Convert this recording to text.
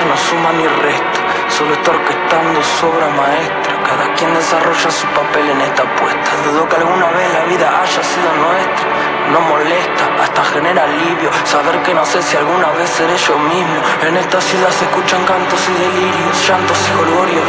ya no suma ni resta, solo está orquestando su obra maestra. Cada quien desarrolla su papel en esta apuesta. Dudo que alguna vez la vida haya sido nuestra. No molesta, hasta genera alivio saber que no sé si alguna vez seré yo mismo. En esta ciudad se escuchan cantos y delirios, llantos y jolgorios.